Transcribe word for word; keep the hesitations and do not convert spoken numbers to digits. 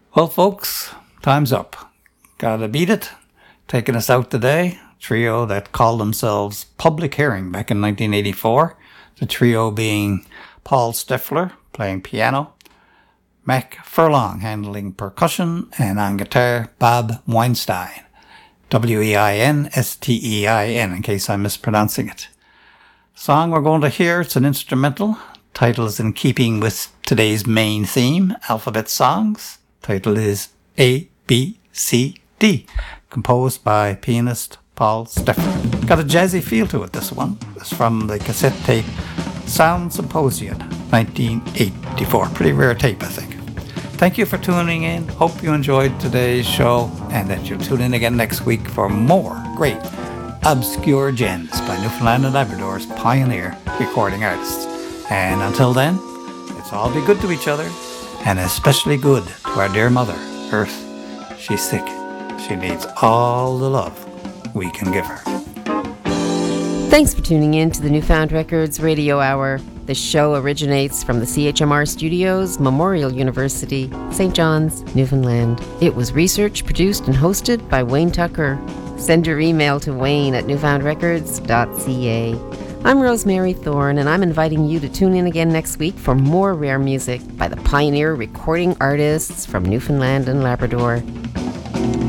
Well, folks, time's up. Gotta beat it. Taking us out today, trio that called themselves Public Hearing back in nineteen eighty-four. The trio being Paul Steffler playing piano, Mac Furlong handling percussion, and on guitar, Bob Weinstein. W E I N S T E I N, in case I'm mispronouncing it. Song we're going to hear, it's an instrumental. Title is in keeping with today's main theme, alphabet songs. Title is A, B, C, D, composed by pianist Paul Steffler. Got a jazzy feel to it, this one. It's from the cassette tape Sound Symposium, nineteen eighty-four. Pretty rare tape, I think. Thank you for tuning in. Hope you enjoyed today's show and that you'll tune in again next week for more great obscure gems by Newfoundland and Labrador's pioneer recording artists. And until then, let's all be good to each other, and especially good to our dear mother, Earth. She's sick. She needs all the love we can give her. Thanks for tuning in to the Newfound Records Radio Hour. This show originates from the C H M R Studios, Memorial University, Saint John's, Newfoundland. It was researched, produced, and hosted by Wayne Tucker. Send your email to wayne at newfound records dot c a. I'm Rosemary Thorne, and I'm inviting you to tune in again next week for more rare music by the pioneer recording artists from Newfoundland and Labrador.